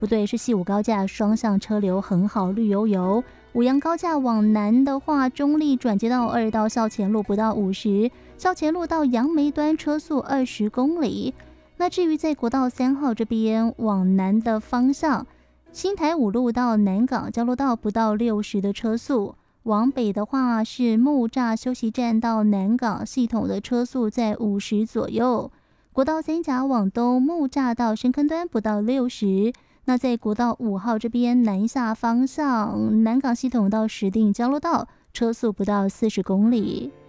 不对，是西武高架双向车流很好，绿油油。五杨高架往南的话，中立转接到2到校前路不到50，校前路到杨梅端车速20公里。那至于在国道3号这边往南的方向，新台五路到南港交流道不到60的车速。往北的话是木栅休息站到南港系统的车速在50左右。国道3甲往东木栅到深坑端不到60。那在国道5号这边南下方向，南港系统到石碇交流道车速不到40公里。